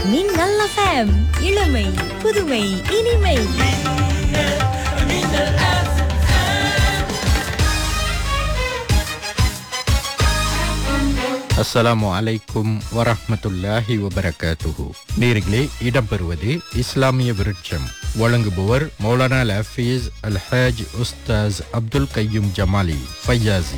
மின்னல் எஃப்எம், இளமை புதுமை இனிமை. அஸ்ஸலாமு அலைக்கும் வரஹ்மத்துல்லாஹி வபரகாத்துஹு. நேர்களே, இடம்பெறுவது இஸ்லாமிய விருட்சம். வழங்குபவர் மௌலானா ஹஃபீஸ் அல்ஹாஜ் உஸ்தாஸ் அப்துல் கையூம் ஜமாலி ஃபையாசி.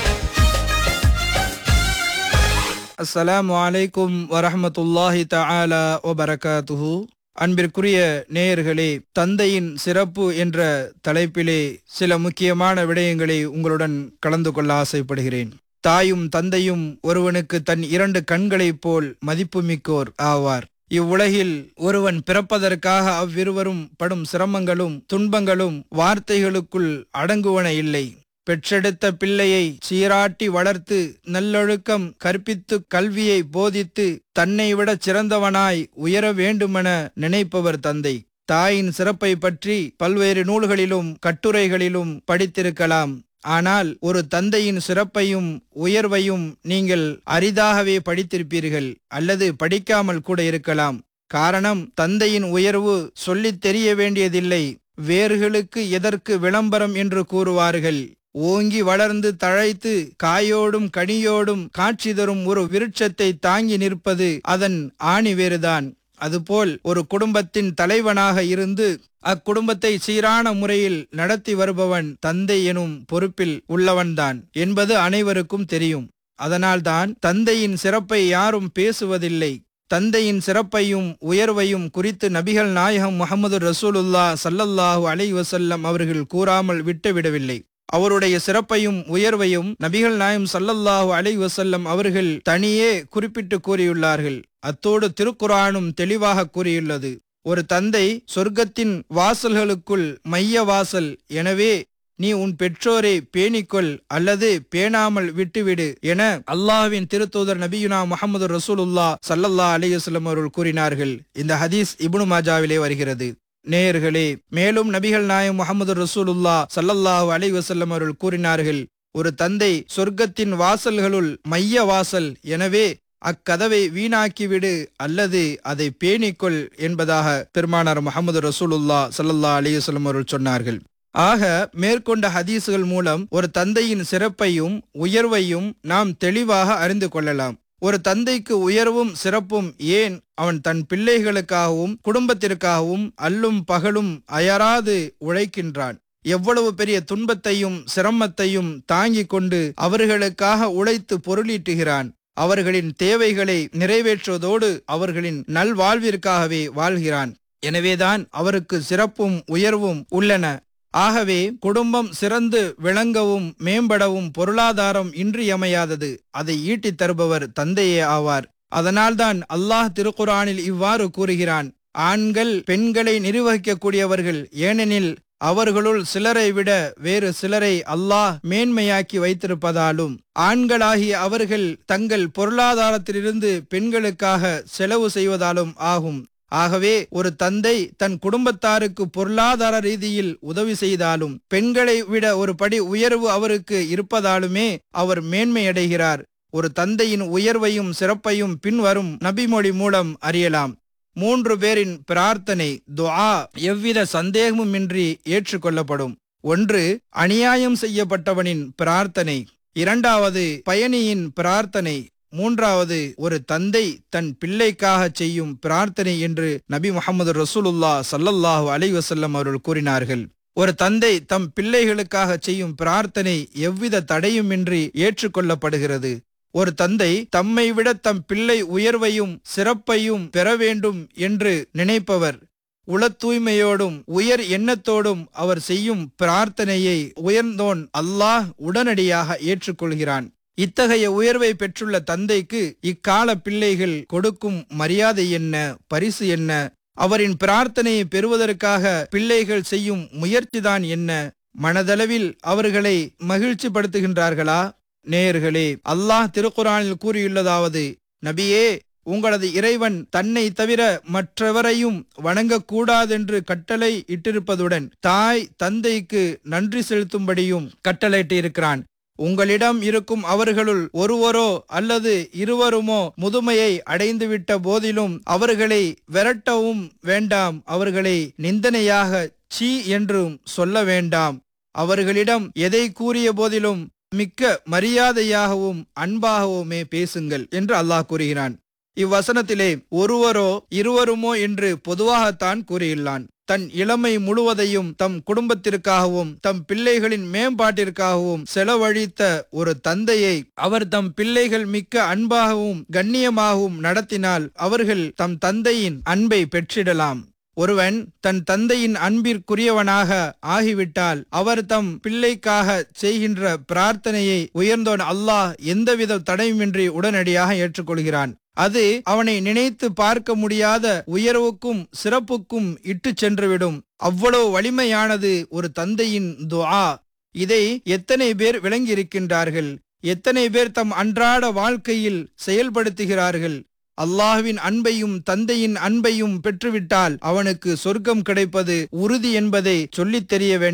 அஸ்ஸலாமு அலைக்கும் வரஹ்மத்துல்லாஹி தஆலா வபரகாத்துஹு. அன்பிற்குரிய நேயர்களே, தந்தையின் சிறப்பு என்ற தலைப்பிலே சில முக்கியமான விடயங்களை உங்களுடன் கலந்து கொள்ள ஆசைப்படுகிறேன். தாயும் தந்தையும் ஒருவனுக்கு தன் 2 கண்களைப் போல் மதிப்புமிக்கோர் ஆவார். இவ்வுலகில் ஒருவன் பிறப்பதற்காக அவ்விருவரும் படும் சிரமங்களும் துன்பங்களும் வார்த்தைகளுக்குள் அடங்குவன இல்லை. பெற்றெடுத்த பிள்ளையை சீராட்டி வளர்த்து நல்லொழுக்கம் கற்பித்து கல்வியை போதித்து தன்னை விட சிறந்தவனாய் உயர வேண்டுமென நினைப்பவர் தந்தை. தாயின் சிறப்பை பற்றி பல்வேறு நூல்களிலும் கட்டுரைகளிலும் படித்திருக்கலாம். ஆனால் ஒரு தந்தையின் சிறப்பையும் உயர்வையும் நீங்கள் அரிதாகவே படித்திருப்பீர்கள், அல்லது படிக்காமல் கூட இருக்கலாம். காரணம், தந்தையின் உயர்வு சொல்லித் தெரிய வேண்டியதில்லை. வேர்களுக்கு எதற்கு விளம்பரம் என்று கூறுவார்கள். ஓங்கி வளர்ந்து தழைத்து காயோடும் கனியோடும் காட்சி தரும் ஒரு விருட்சத்தை தாங்கி நிற்பது அதன் ஆணிவேறுதான். அதுபோல் ஒரு குடும்பத்தின் தலைவனாக இருந்து அக்குடும்பத்தை சீரான முறையில் நடத்தி வருபவன் தந்தை எனும் பொறுப்பில் உள்ளவன்தான் என்பது அனைவருக்கும் தெரியும். அதனால்தான் தந்தையின் சிறப்பை யாரும் பேசுவதில்லை. தந்தையின் சிறப்பையும் உயர்வையும் குறித்து நபிகள் நாயகம் முஹம்மது ரசூலுல்லாஹ் ஸல்லல்லாஹு அலைஹி வஸல்லம் அவர்கள் கூறாமல் விட்டுவிடவில்லை. அவருடைய சிறப்பையும் உயர்வையும் நபிகள் நாயகம் ஸல்லல்லாஹு அலைஹி வஸல்லம் அவர்கள் தனியே குறிப்பிட்டு கூறியுள்ளார்கள். அத்தோடு திருக்குர்ஆனும் தெளிவாக கூறியுள்ளது. ஒரு தந்தை சொர்க்கத்தின் வாசல்களுக்குள் மைய வாசல். எனவே நீ உன் பெற்றோரை பேணிக்கொள் அல்லது பேணாமல் விட்டுவிடு என அல்லாஹ்வின் திருத்தூதர் நபியுனா முஹம்மது ரசூலுல்லாஹ் ஸல்லல்லாஹு அலைஹி வஸல்லம் அவர்கள் கூறினார்கள். இந்த ஹதீஸ் இப்னு மாஜாவிலே வருகிறது. நேயர்களே, மேலும் நபிகள் நாயகம் முஹம்மது ரசூலுல்லாஹ் ஸல்லல்லாஹு அலைஹி வஸல்லம் அவர்கள் கூறினார்கள், ஒரு தந்தை சொர்க்கத்தின் வாசல்களுள் மைய வாசல். எனவே அக்கதவை வீணாக்கிவிடு அல்லது அதை பேணிக்கொள் என்பதாக பெருமானார் முஹம்மது ரசூலுல்லாஹ் ஸல்லல்லாஹு அலைஹி வஸல்லம் அவர்கள் சொன்னார்கள். ஆக மேற்கொண்ட ஹதீசுகள் மூலம் ஒரு தந்தையின் சிறப்பையும் உயர்வையும் நாம் தெளிவாக அறிந்து கொள்ளலாம். ஒரு தந்தைக்கு உயர்வும் சிறப்பும் ஏன், அவன் தன் பிள்ளைகளுக்காகவும் குடும்பத்திற்காகவும் அல்லும் பகலும் அயராது உழைக்கின்றான். எவ்வளவு பெரிய துன்பத்தையும் சிரமத்தையும் தாங்கிக் கொண்டு அவர்களுக்காக உழைத்து பொருளீட்டுகிறான். அவர்களின் தேவைகளை நிறைவேற்றுவதோடு அவர்களின் நல்வாழ்விற்காகவே வாழ்கிறான். எனவேதான் அவருக்கு சிறப்பும் உயர்வும் உள்ளன. ஆகவே குடும்பம் சிறந்து விளங்கவும் மேம்படவும் பொருளாதாரம் இன்றியமையாதது. அதை ஈட்டித் தருபவர் தந்தையே ஆவார். அதனால்தான் அல்லாஹ் திருக்குர்ஆனில் இவ்வாறு கூறுகிறான், ஆண்கள் பெண்களை நிர்வகிக்கக்கூடியவர்கள், ஏனெனில் அவர்களுள் சிலரை விட வேறு சிலரை அல்லாஹ் மேன்மையாக்கி வைத்திருப்பதாலும் ஆண்களாகிய அவர்கள் தங்கள் பொருளாதாரத்திலிருந்து பெண்களுக்காக செலவு செய்வதாலும் ஆகும். ஆகவே ஒரு தந்தை தன் குடும்பத்தாருக்கு பொருளாதார ரீதியில் உதவி செய்தாலும் பெண்களை விட ஒரு படி உயர்வு அவருக்கு இருப்பதாலுமே அவர் மேன்மையடைகிறார். ஒரு தந்தையின் உயர்வையும் சிறப்பையும் பின்வரும் நபிமொழி மூலம் அறியலாம். 3 பேரின் பிரார்த்தனை துஆ எவ்வித சந்தேகமுமின்றி ஏற்றுக்கொள்ளப்படும். 1, அநியாயம் செய்யப்பட்டவனின் பிரார்த்தனை. 2வது, பயணியின் பிரார்த்தனை. 3வது, ஒரு தந்தை தன் பிள்ளைக்காக செய்யும் பிரார்த்தனை என்று நபி முஹம்மது ரசூலுல்லாஹ் ஸல்லல்லாஹு அலைஹி வஸல்லம் அவர்கள் கூறினார்கள். ஒரு தந்தை தம் பிள்ளைகளுக்காக செய்யும் பிரார்த்தனை எவ்வித தடையுமின்றி ஏற்றுக்கொள்ளப்படுகிறது. ஒரு தந்தை தம்மை விட தம் பிள்ளை உயர்வையும் சிறப்பையும் பெற வேண்டும் என்று நினைப்பவர். உள தூய்மையோடும் உயர் எண்ணத்தோடும் அவர் செய்யும் பிரார்த்தனையை உயர்ந்தோன் அல்லாஹ் உடனடியாக ஏற்றுக்கொள்கிறான். இத்தகைய உயர்வை பெற்றுள்ள தந்தைக்கு இக்கால பிள்ளைகள் கொடுக்கும் மரியாதை என்ன, பரிசு என்ன, அவரின் பிரார்த்தனையை பெறுவதற்காக பிள்ளைகள் செய்யும் முயற்சிதான் என்ன, மனதளவில் அவர்களை மகிழ்ச்சி படுத்துகின்றார்களா? நேயர்களே, அல்லாஹ் திருக்குர்ஆனில் கூறியுள்ளதாவது, நபியே, உங்களது இறைவன் தன்னை தவிர மற்றவரையும் வணங்கக்கூடாதென்று கட்டளை இட்டிருப்பதுடன் தாய் தந்தைக்கு நன்றி செலுத்தும்படியும் கட்டளையிட்டு இருக்கிறான். உங்களிடம் இருக்கும் அவர்களுள் ஒருவரோ அல்லது இருவருமோ முதுமையை அடைந்துவிட்ட போதிலும் அவர்களை விரட்டவும் வேண்டாம், அவர்களை நிந்தனையாக சீ என்றும் சொல்ல வேண்டாம். அவர்களிடம் எதை கூறிய போதிலும் மிக்க மரியாதையாகவும் அன்பாகவுமே பேசுங்கள் என்று அல்லாஹ் கூறுகிறான். இவ்வசனத்திலே ஒருவரோ இருவருமோ என்று பொதுவாகத்தான் கூறியுள்ளான். தன் இளமை முழுவதையும் தம் குடும்பத்திற்காகவும் தம் பிள்ளைகளின் மேம்பாட்டிற்காகவும் செலவழித்த ஒரு தந்தையை அவர் தம் பிள்ளைகள் மிக்க அன்பாகவும் கண்ணியமாகவும் நடத்தினால் அவர்கள் தம் தந்தையின் அன்பை பெற்றிடலாம். ஒருவன் தன் தந்தையின் அன்பிற்குரியவனாக ஆகிவிட்டால் அவர் தம் பிள்ளைக்காக செய்கின்ற பிரார்த்தனையை உயர்ந்தோன் அல்லாஹ் எந்தவித தடையுமின்றி உடனடியாக ஏற்றுக்கொள்கிறான். அது அவனை நினைத்து பார்க்க முடியாத உயர்வுக்கும் சிறப்புக்கும் இட்டு சென்றுவிடும். அவ்வளவு வலிமையானது ஒரு தந்தையின் துஆ. இதை எத்தனை பேர் விளங்கி இருக்கின்றார்கள்? எத்தனை பேர் தம் அன்றாட வாழ்க்கையில் செயல்படுத்துகிறார்கள்? அல்லாஹ்வின் அன்பையும் தந்தையின் அன்பையும் பெற்றுவிட்டால் அவனுக்கு சொர்க்கம் கிடைப்பது உறுதி என்பதை சொல்லித் தெரிய வேண்டும்.